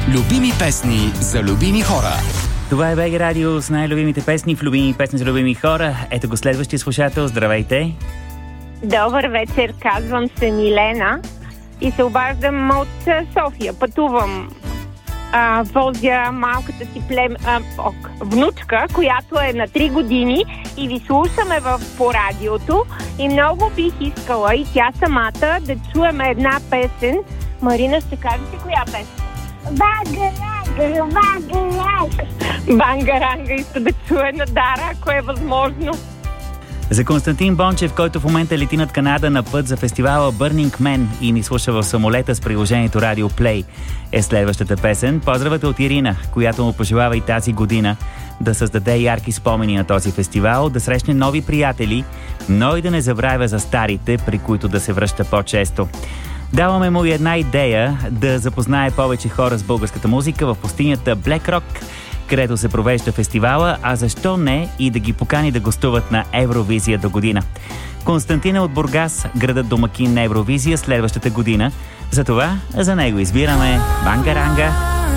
Любими песни за любими хора. Това е БГ Радио с най-любимите песни в любими песни за любими хора. Ето го следващия слушател. Здравейте! Добър вечер, казвам се Милена и се обаждам от София. Пътувам. Возя малката си внучка, която е на 3 години и ви слушаме по радиото и много бих искала и тя самата да чуем една песен. Марина, ще кажете коя песен? Бангаранга иска да чуе на Дара, ако е възможно. За Константин Бончев, който в момента лети над Канада на път за фестивала Burning Man и ни слуша в самолета с приложението Radio Play, е следващата песен. Поздравът от Ирина, която му пожелава и тази година да създаде ярки спомени на този фестивал, да срещне нови приятели, но и да не забравя за старите, при които да се връща по-често. Даваме му и една идея да запознае повече хора с българската музика в пустинята Black Rock, където се провежда фестивала, а защо не и да ги покани да гостуват на Евровизия до година. Константин е от Бургас, градът домакин на Евровизия следващата година. Затова за него избираме Бангаранга.